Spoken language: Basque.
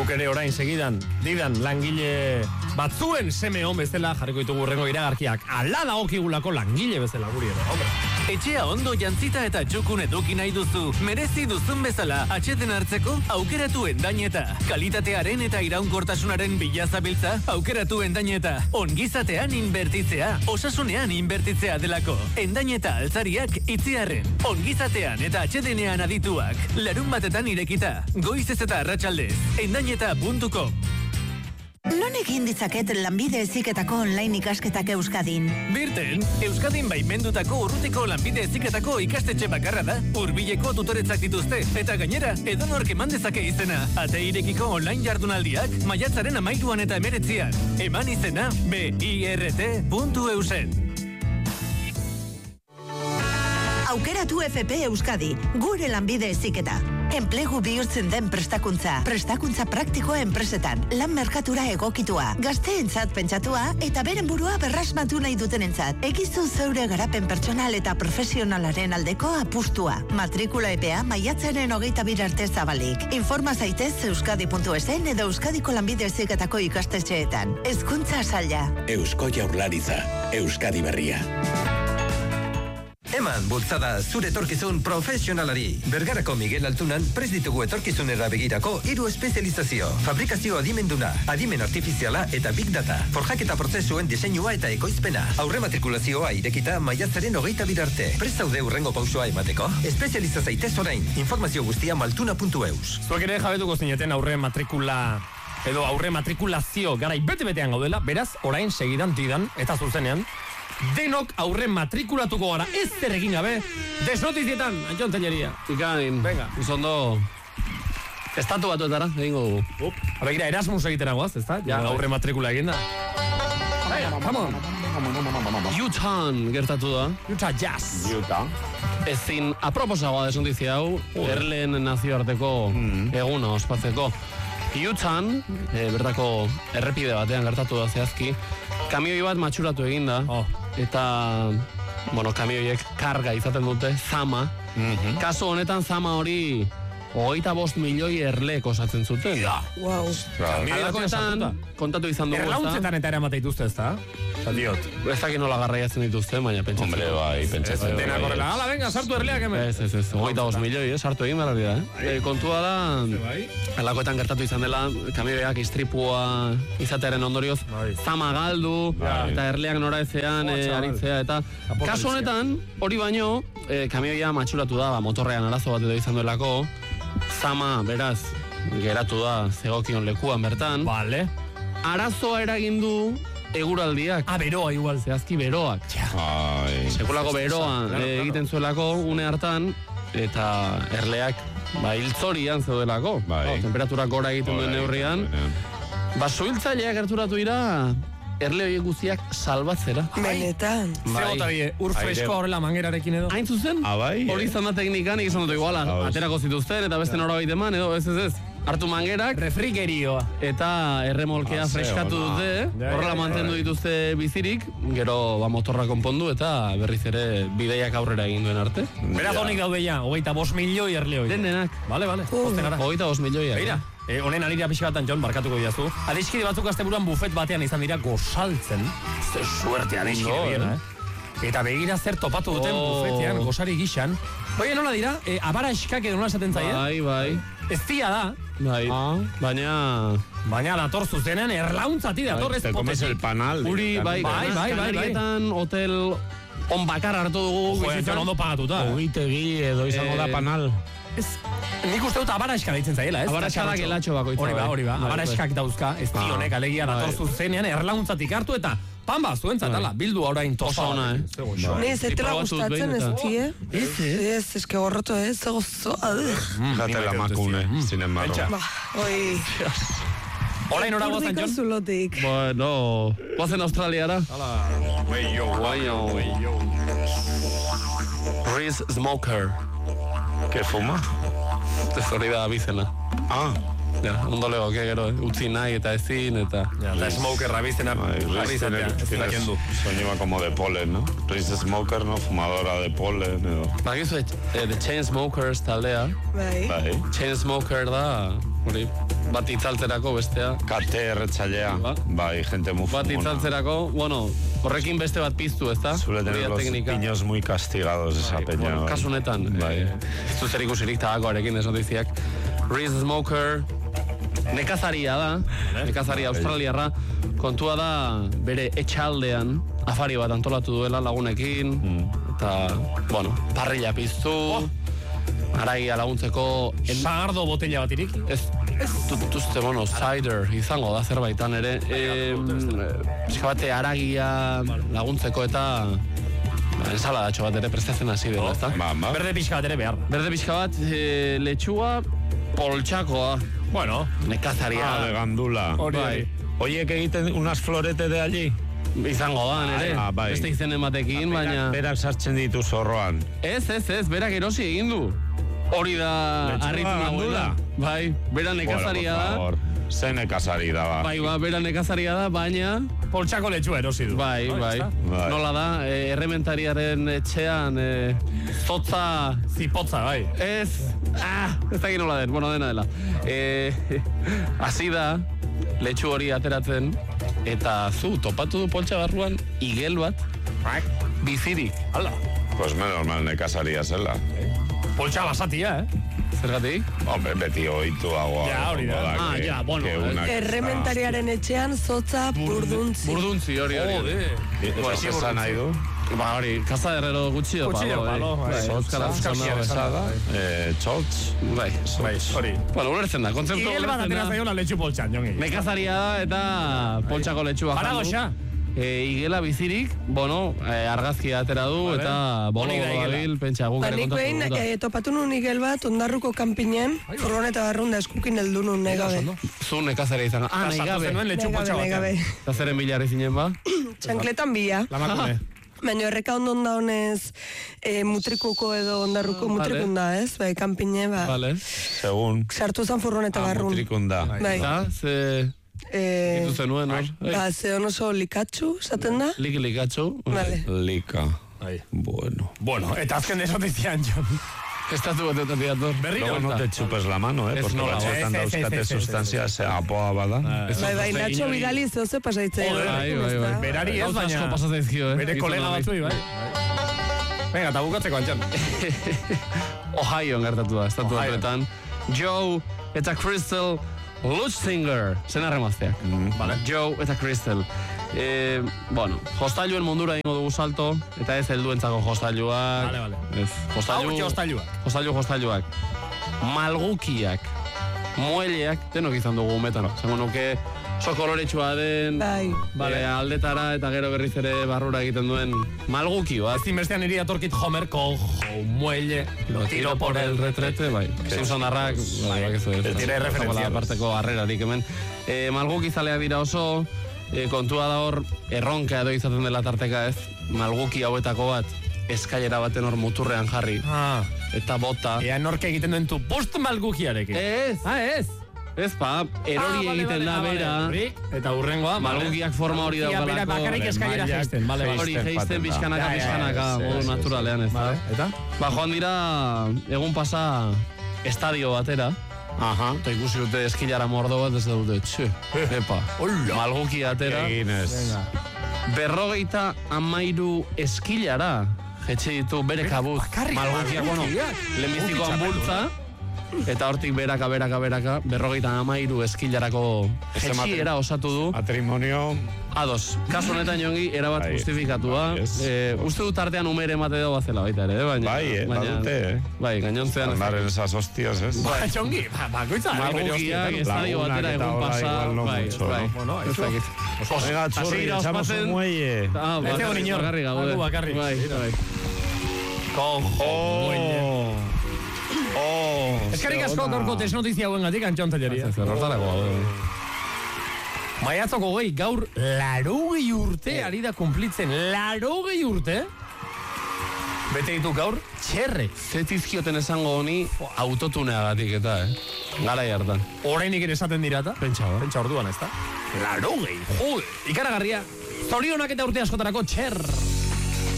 Guk ere orain segidan, didan langile batzuen seme hon bezala jarriko ditugu hurrengo iragarkiak. Ala dagokigulako langile bezala guri ere, hombre. Etxea ondo jantzita eta txukun eduki nahi duzu. Merezi duzun bezala atxeden hartzeko aukeratu Endaineta. Kalitatearen eta iraunkortasunaren bila zabiltza aukeratu Endaineta. Ongizatean inbertitzea, osasunean inbertitzea delako. Endaineta altzariak itziarren. Ongizatean eta atxedenean adituak. Larun batetan irekita. Goizez eta arratsaldez. Endaineta.com. Non egin ditzaket lanbide heziketako online ikasketak Euskadin? Birten, Euskadin baimendutako urrutiko lanbide heziketako ikastetxe bakarra da. Hurbileko tutoretzak dituzte, eta gainera, edonork eman dezake izena. Ate irekiko online jardunaldiak, maiatzaren 13 eta 19. Eman izena, birt.eusen. Aukeratu FP Euskadi, gure lanbide heziketa. Enplegu bihurtzen den prestakuntza praktikoa enpresetan, lan merkatura egokitua, gazteentzat pentsatua eta beren burua berrasmatu nahi dutenentzat. Egizu zeure garapen pertsonal eta profesionalaren aldeko apustua. Matrikula epea maiatzaren 22 arte zabalik. Informa zaitez euskadi.esen edo Euskadiko lanbide heziketako ikastetxeetan. Hezkuntza saila. Eusko Jaurlaritza, Euskadi berria. Eman bultzada zure etorkizun profesionalari. Bergarako Miguel Altunan prest ditugu etorkizunera begirako 3 espezializazio. Fabrikazio adimenduna, adimen artifiziala eta big data. Forjaketa prozesuen diseinua eta ekoizpena. Aurre matrikulazioa irekita maiatzaren 22 arte. Prest zaude hurrengo pausua emateko? Espezializa zaitez orain. Informazio guztia maltuna.eus. Zuek ere jabetuko zineten aurre matrikulazio garai bete-betean gaudela, beraz, orain segidan didan eta zuzenean denok aurre matrikulatuko gara, ez zer egin gabe, desnotizietan, Antxon Telleria. Ikain, venga, izondo, estatu batuetara, egingo dugu. Begira, Erasmus egitera goaz, ez da? Ja, aurre matrikula egin da. Come on. Utah gertatu da. Utah Jazz. Ezin, aproposagoa desnotizia hau, Erlen nazioarteko eguna ospatzeko. Utah, bertako errepide batean gertatu da zehazki, kamioi bat matxuratu eginda, eta, kamioiek karga izaten dute, zama. Kasu honetan zama hori 25 milioi erlek osatzen zuten. Wow. Alakoetan, kontatu izan dugu, erlauntzetan eta eramate dituzte, ez da? Diot. Ez dakit nola garraiatzen dituzte, baina pentsatzen. Hombre, bai, pentsatzen. Dena korrela, ala, venga, sartu erleak hemen. Ez, 25 milioi, sartu egin behar da. Kontua da, alakoetan gertatu izan dela, kamioiak istripua izatearen ondorioz, zama galdu, eta erleak nora ezean, aritzea, eta kasu honetan, hori baino, kamioia matxuratu da, motorrean arazo bat edo izan duelako, zama, beraz, geratu da zegokion lekuan bertan. Vale. Arazoa eragin du eguraldiak. Beroa igual. Zehazki beroak. Sekulako beroa egiten zuelako une hartan, eta erleak hiltzorian zeudelako. Temperaturak gora egiten duen neurrian. Suhiltzaileak gerturatu dira erle horiek guztiak salbatzera. Benetan. Zegota bie, ur freskoa horrela mangerarekin edo. Hain zuzen, hori izan da teknikan, egizan dut iguala, aterako zituzten, eta beste nora baita eman, edo ez. Hartu mangerak, refrigerioa, eta erremolkea freskatu dute, horrela mantendu dituzte bizirik, gero motorra konpondu, eta berriz ere bideiak aurrera egin duen arte. Beraz honik daude ja, 25 milioi erle hori. Denak. Vale, posten gara. 25 milioiak. Beira, honen alira pixi batan, Jon, barkatuko diazu. Adeskide batzuk asteburuan bufet batean izan dira gozaltzen. Zer suerte adeskide biena, Eta begira zer topatu duten bufetean, gozari gixan. Oie, nola dira, abara eskak edo nola esaten zaia? Bai. Ez tia da. Bai, baina dator zuzenean erlauntzatik dator ez potetik. Te comes el panal. Uri, bai. Kanarietan hotel on bakar hartu dugu. Joen ondo pagatuta. Ogitegi edo izango da panal. Nik uste dut abaraska deitzen zaila, ez? Abaraska da gelatxo bakoitza. Hori ba, abaraskak dauzka, ez tionek alegia dator zuzenean erlauntzatik hartu eta pamba, zuentzat, ala, bildu orain tosa. Ne, zetela gustatzen ez tie. Ez, eske gorroto ez, gozoa. Date la makune, sin embargo. Oi. Orain hora guazan, Jon? Zulotik. Bueno, guazen Australiara. Guaio. Reese Smoker. ¿Qué fuma? Ez hori da bizena. ondo legoke gero, utzi nahi eta ezin, eta... Eta smoker rabizena, Tienes soñaba como de polen, ¿no? Reese Smoker, ¿no? Fumadora de polen, edo. Bakizu, The Chainsmokers taldea. Bai. Chainsmoker da, hori, bat itzaltzerako bestea. Kate erretzailea, bai, gente muy Bat itzaltzerako, bueno, horrekin beste bat piztu, ez da? Suele tener los piños muy castigados esa peña. Bueno, kasu honetan, ez du zer ikusirik tabakoarekin ez notiziak. Reese Smoker, nekazaria da, nekazaria australiarra, kontua da bere etxaldean afari bat antolatu duela lagunekin, eta, bueno, parrilla piztu, araia laguntzeko... Sagardo botella bat irik? Ez duzte, bueno, cider izango da zerbaitan ere, pixka bate aragia laguntzeko eta... ensaladatxo bat ere prestatzen hasi dela, ezta? Berde pixka bat ere behar. Berde pixka bat, letxua, poltsakoa. Bueno. Nekazaria. De gandula. Bai. Oye, que egiten unas floretes de allí? Izango da, nere. Beste izenen batekin, baina... Berak sartzen ditu zorroan. Ez, berak erosi egin du. Hori da harritu nagoela. Bai, bera nekazaria da. Ze nekazari da, ba. Bai, bera nekazaria da, baina... Poltsako letxua erosi du. Bai. Nola da, errementariaren etxean, zotza... Zipotza, bai. Ez dakit nola den, bueno, dena dela. Hasi da, letxu hori ateratzen, eta topatu du poltsa barruan, igel bat, bizirik. Hala. Pues menos mal nekazaria zela. Poltsa basatia, Zergatik? Hombre, beti oituagoa. Ja, hori da. Bueno. Errementariaren etxean zotza burduntzi. Burduntzi, hori. Pues esan nahi du. Ba, hori, Casa de Herrero gutxio palo. Euskara bezala. Txotx. Bai, hori. Bueno, ulertzen da, kontzeptu ulertzen da. Igel bat atera zaiola letxu poltsan, jongi. Nekazaria da eta poltsako letxua jandu. Igela bizirik, bueno, argazkia atera du, eta bolo dabil, pentsa guk ere kontatu du. Nik behin, topatu nun igel bat, ondarruko kanpinen, furgoneta barrunda eskukin heldu nun negabe. Zu nekazaria izan. Negabe. Eta zeren bilarri zinen ba? Txankletan bila. Lamakune. Baina horreka ondon da honez mutrikuko edo ondarruko mutrikunda, ez? Bai, kanpine, ba. Vale. Segun. Sartu zan furgoneta barrun. Mutrikunda. Bai. Eta, ze... Itu zenuen, hor? Ba, ze oso likatxu, esaten da? Likatxu. Vale. Lika. Bueno, eta azken desotizian, Jon. Estatu batetan diator. Luego no te chupes la mano, porque batzuetan dauzkate sustantzia apoa bada. Bai, Nacho Vidali zehose pasaitzen. Bai. Berari ez, baina... Bere kolega batzui, bai. Venga, eta bukatzeko antxan. Ohio gertatu da, estatu batuetan. Joe eta Crystal Lutzinger, zen arremazteak. Joe eta Crystal. Bueno, hostailuen mundura ingo dugu salto, eta ez helduentzako hostailuak. Vale. Hostailuak. Malgukiak, mueleak, denok izan dugu umetan. Zango nuke, oso koloretsua den, aldetara eta gero berriz ere barrura egiten duen malguki bat. Ez inbestean iri atorkit Homer, cojo, muelle, lo tiro por el retrete, bai. Simpson darrak, tire referentzia. Aparteko harrerarik hemen. Malguki zaleak dira oso, kontua da hor, erronka edo izaten dela tarteka ez, malguki hauetako bat, eskailera baten hor muturrean jarri. Eta bota. Ea norke egiten duen tu post malgukiarekin. Ez. Ez erori egiten da bera. Eta hurrengoa. Malgukiak forma hori daukalako. Bera bakarrik eskailera geisten. Hori geisten bizkanaka, modu naturalean ez da. Eta? Joan dira, egun pasa, estadio batera. Eta ikusi dute eskilara mordo bat ez dute. Malguki atera. 53 eskilara. Jetxe ditu bere kabuz. Malgukiak, lehenbizikoan bultza. Eta hortik beraka, 53 eskilarako jetxiera osatu du. Matrimonio. Ados, kasu honetan jongi, erabat justifikatua. Uste dut artean umere emate dago bazela baita ere, baina... badute, Bai, gainontzean... Andaren esas hostias, ez? Jongi, bakoitza. Malgukiak, estadio batera egun pasa... Bueno, eso. Venga, txurri, echamos un muelle. Ez egon inor. Bakarrik. Cojo, muelle. Eskerrik asko gorko desnotizia hauen gatik, Antxon Telleria. Maiatzoko gaur 80 urte ari da kumplitzen. 80 urte? Bete ditu gaur, txerre. Zetizkioten esango honi autotuneagatik eta, Garai hartan. Orainik ere esaten dira eta? Pentsa orduan, ez da? 80, jode. Ikaragarria. Zorionak eta urte askotarako, txer.